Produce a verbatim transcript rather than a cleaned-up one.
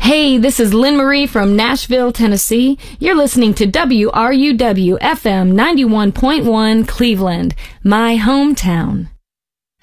Hey, this is Lynn Marie from Nashville, Tennessee. You're listening to W R U W F M ninety-one point one Cleveland, my hometown.